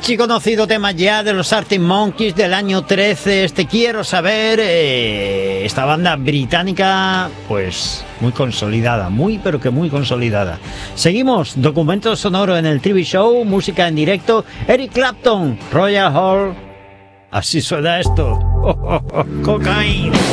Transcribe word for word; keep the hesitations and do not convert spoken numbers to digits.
archiconocido tema ya de los Arctic Monkeys del año trece, este Quiero Saber, eh, esta banda británica pues muy consolidada, muy pero que muy consolidada. Seguimos, documento sonoro en el T V Show, música en directo, Eric Clapton, Royal Hall, así suena esto, oh, oh, oh, cocaína.